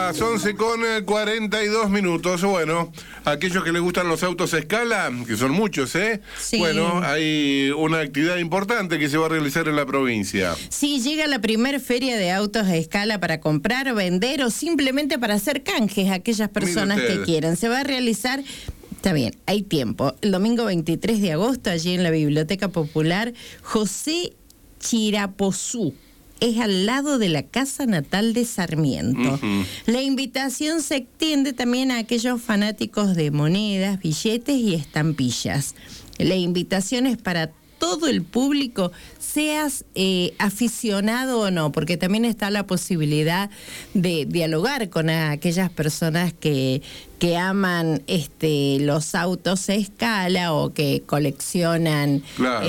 Las 11:42. Bueno, aquellos que les gustan los autos a escala, que son muchos, Sí. Bueno, hay una actividad importante que se va a realizar en la provincia. Sí, llega la primer feria de autos a escala para comprar, vender o simplemente para hacer canjes a aquellas personas que quieran. Se va a realizar... Está bien, hay tiempo. El domingo 23 de agosto, allí en la Biblioteca Popular José Chirapozú. Es al lado de la casa natal de Sarmiento. La invitación se extiende también a aquellos fanáticos de monedas, billetes y estampillas. La invitación es para todo el público, seas aficionado o no, porque también está la posibilidad de dialogar con aquellas personas que aman los autos a escala o que coleccionan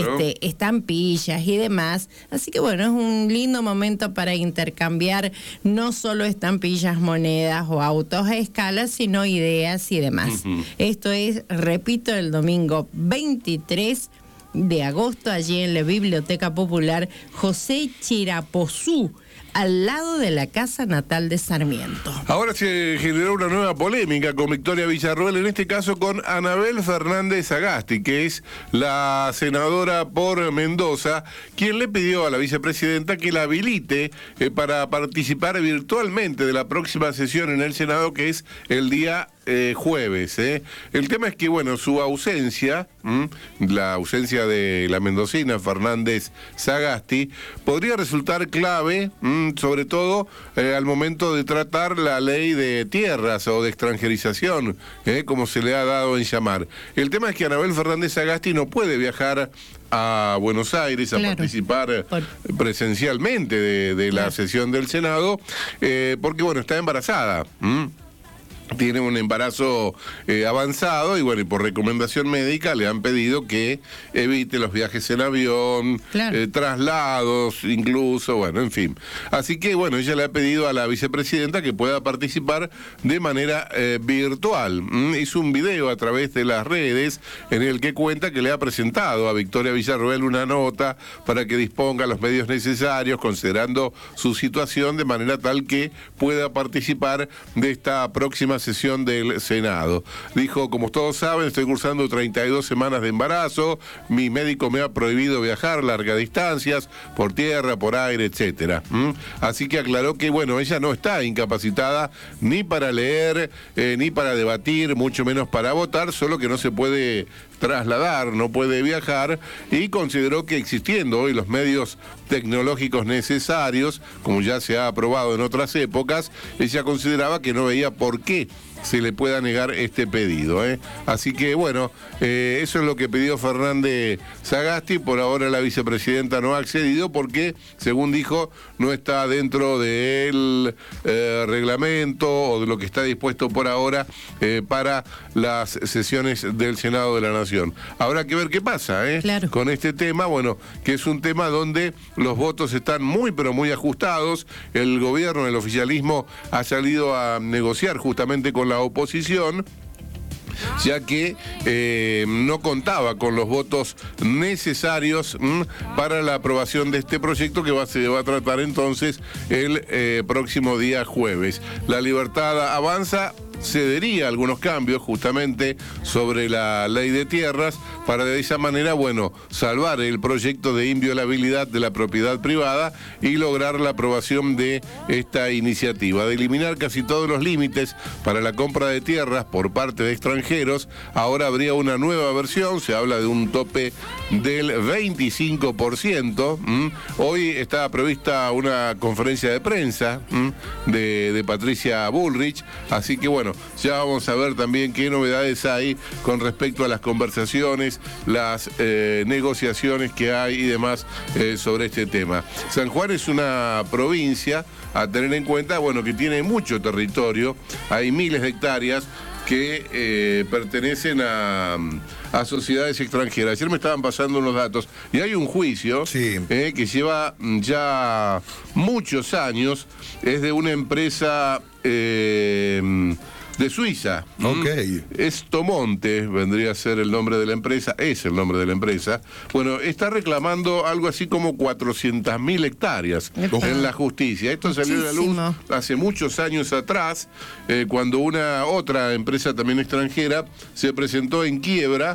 estampillas y demás. Así que bueno, es un lindo momento para intercambiar no solo estampillas, monedas o autos a escala, sino ideas y demás. Esto es, repito, el domingo 23 de agosto, allí en la Biblioteca Popular José Chirapozú, al lado de la casa natal de Sarmiento. Ahora se generó una nueva polémica con Victoria Villarroel, en este caso con Anabel Fernández Sagasti, que es la senadora por Mendoza, quien le pidió a la vicepresidenta que la habilite para participar virtualmente de la próxima sesión en el Senado, que es el día jueves. El tema es que, bueno, su ausencia, la ausencia de la mendocina Fernández Sagasti, podría resultar clave, sobre todo al momento de tratar la ley de tierras o de extranjerización, como se le ha dado en llamar. El tema es que Anabel Fernández Sagasti no puede viajar a Buenos Aires a participar presencialmente de la sesión del Senado, porque, bueno, está embarazada. Tiene un embarazo avanzado y bueno, y por recomendación médica le han pedido que evite los viajes en avión, traslados incluso, bueno, en fin. Así que bueno, ella le ha pedido a la vicepresidenta que pueda participar de manera virtual. Hizo un video a través de las redes en el que cuenta que le ha presentado a Victoria Villarroel una nota para que disponga los medios necesarios considerando su situación de manera tal que pueda participar de esta próxima sesión del Senado. Dijo, como todos saben, estoy cursando 32 semanas de embarazo, mi médico me ha prohibido viajar largas distancias, por tierra, por aire, etcétera. Así que aclaró que, bueno, ella no está incapacitada ni para leer, ni para debatir, mucho menos para votar, solo que no se puede trasladar, no puede viajar, y consideró que existiendo hoy los medios tecnológicos necesarios, como ya se ha aprobado en otras épocas, ella consideraba que no veía por qué se le pueda negar este pedido. Así que bueno, eso es lo que pidió Fernández Sagasti. Por ahora la vicepresidenta no ha accedido porque, según dijo, no está dentro del reglamento o de lo que está dispuesto por ahora para las sesiones del Senado de la Nación. Habrá que ver qué pasa con este tema, bueno, que es un tema donde los votos están muy pero muy ajustados. El gobierno, el oficialismo ha salido a negociar justamente con la oposición, ya que no contaba con los votos necesarios para la aprobación de este proyecto que se va a tratar entonces el próximo día jueves. La Libertad Avanza cedería algunos cambios justamente sobre la ley de tierras para de esa manera, bueno, salvar el proyecto de inviolabilidad de la propiedad privada y lograr la aprobación de esta iniciativa. De eliminar casi todos los límites para la compra de tierras por parte de extranjeros, ahora habría una nueva versión, se habla de un tope del 25%. Hoy está prevista una conferencia de prensa de Patricia Bullrich, así que bueno, ya vamos a ver también qué novedades hay con respecto a las conversaciones, las negociaciones que hay y demás sobre este tema. San Juan es una provincia a tener en cuenta, bueno, que tiene mucho territorio, hay miles de hectáreas que pertenecen a sociedades extranjeras. Ayer me estaban pasando unos datos y hay un juicio que lleva ya muchos años, es de una empresa de Suiza. Okay. Estomonte vendría a ser el nombre de la empresa, es el nombre de la empresa. Bueno, está reclamando algo así como 400.000 hectáreas en la justicia. Esto salió a la luz hace muchos años atrás, cuando una otra empresa también extranjera se presentó en quiebra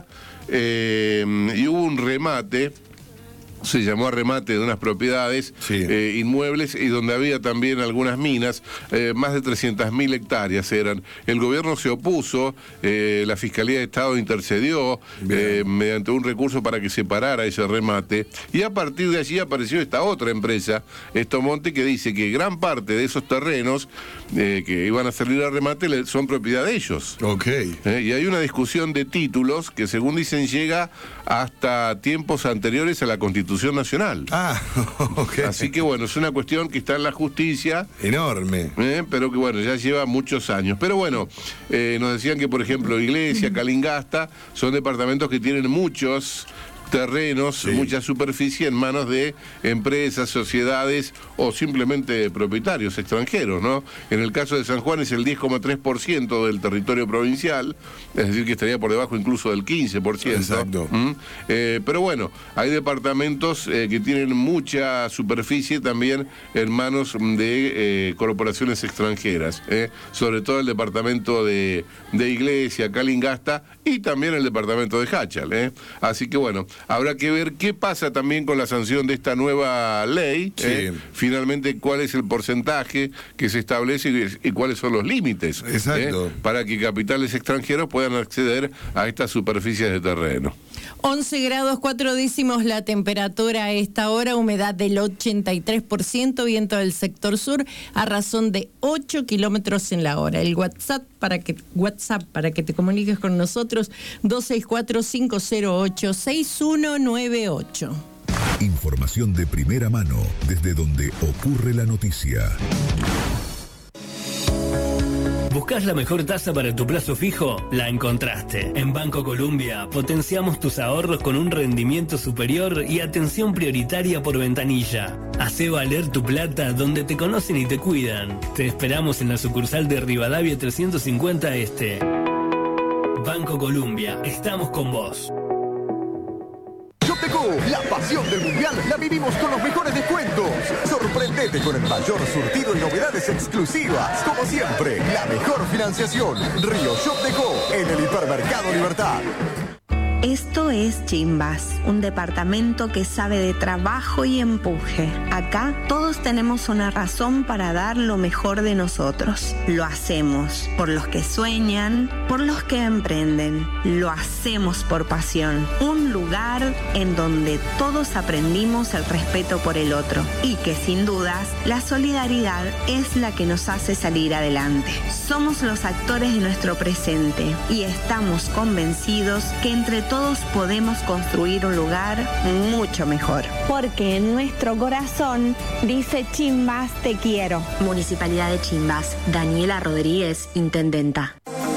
y hubo un remate. Se llamó a remate de unas propiedades inmuebles y donde había también algunas minas, más de 300.000 hectáreas eran. El gobierno se opuso, la Fiscalía de Estado intercedió mediante un recurso para que se parara ese remate, y a partir de allí apareció esta otra empresa, Estomonte, que dice que gran parte de esos terrenos que iban a salir a remate son propiedad de ellos. Y hay una discusión de títulos que, según dicen, llega hasta tiempos anteriores a la Constitución Nacional. Así que bueno, es una cuestión que está en la justicia. Enorme. Pero que bueno, ya lleva muchos años. Pero bueno, nos decían que, por ejemplo, Iglesia, Calingasta, son departamentos que tienen muchos terrenos, mucha superficie en manos de empresas, sociedades o simplemente propietarios extranjeros, ¿no? En el caso de San Juan es el 10,3% del territorio provincial, es decir, que estaría por debajo incluso del 15%. Exacto. Pero bueno, hay departamentos que tienen mucha superficie también en manos de corporaciones extranjeras, sobre todo el departamento de Iglesia, Calingasta y también el departamento de Hachal. Así que bueno, habrá que ver qué pasa también con la sanción de esta nueva ley. Finalmente, cuál es el porcentaje que se establece y cuáles son los límites para que capitales extranjeros puedan acceder a estas superficies de terreno. 11 grados 4 décimos la temperatura a esta hora, humedad del 83%, viento del sector sur a razón de 8 kilómetros en la hora. El WhatsApp para que te comuniques con nosotros, 264-508-6198. Información de primera mano desde donde ocurre la noticia. ¿Buscas la mejor tasa para tu plazo fijo? La encontraste. En Banco Colombia potenciamos tus ahorros con un rendimiento superior y atención prioritaria por ventanilla. Hacé valer tu plata donde te conocen y te cuidan. Te esperamos en la sucursal de Rivadavia 350 Este. Banco Colombia, estamos con vos. Shopdeco, la pasión del mundial la vivimos con los mejores descuentos. Sorprendete con el mayor surtido y novedades exclusivas. Como siempre, la mejor financiación. Río Shopdeco, en el Hipermercado Libertad. Esto es Chimbas, un departamento que sabe de trabajo y empuje. Acá todos tenemos una razón para dar lo mejor de nosotros. Lo hacemos por los que sueñan, por los que emprenden. Lo hacemos por pasión. Un lugar en donde todos aprendimos el respeto por el otro y que sin dudas la solidaridad es la que nos hace salir adelante. Somos los actores de nuestro presente y estamos convencidos que entre todos podemos construir un lugar mucho mejor. Porque en nuestro corazón dice Chimbas te quiero. Municipalidad de Chimbas. Daniela Rodríguez, intendenta.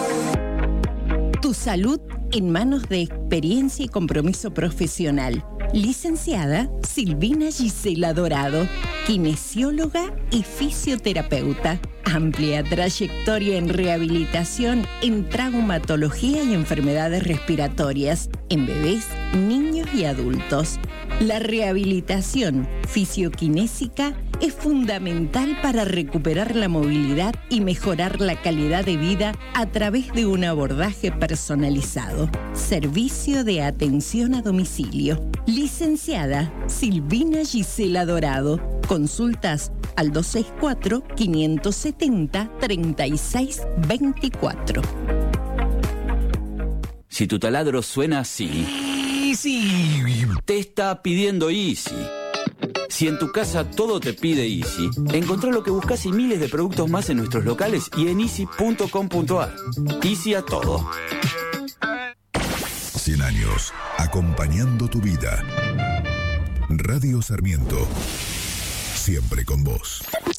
Tu salud en manos de experiencia y compromiso profesional. Licenciada Silvina Gisela Dorado, kinesióloga y fisioterapeuta. Amplia trayectoria en rehabilitación, en traumatología y enfermedades respiratorias, en bebés, niños y adultos. La rehabilitación fisioquinésica es fundamental para recuperar la movilidad y mejorar la calidad de vida a través de un abordaje personalizado. Servicio de atención a domicilio. Licenciada Silvina Gisela Dorado. Consultas al 264-570-3624. Si tu taladro suena así, Easy, te está pidiendo Easy. Si en tu casa todo te pide Easy, encontrá lo que buscas y miles de productos más en nuestros locales y en easy.com.ar. Easy a todo. 100 años, acompañando tu vida. Radio Sarmiento, siempre con vos.